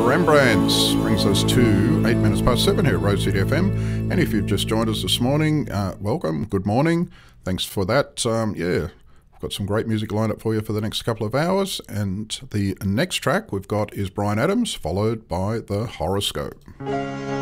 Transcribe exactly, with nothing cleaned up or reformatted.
Rembrandts brings us to eight minutes past seven here at Rose City F M. And if you've just joined us this morning, uh, welcome, good morning. Thanks for that. Um, yeah, we've got some great music lined up for you for the next couple of hours. And the next track we've got is Bryan Adams, followed by the Horoscope.